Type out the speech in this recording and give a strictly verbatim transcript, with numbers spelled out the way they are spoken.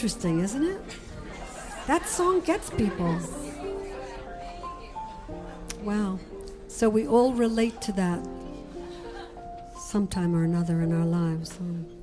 interesting, isn't it? That song gets people. Wow. So we all relate to that sometime or another in our lives. Um,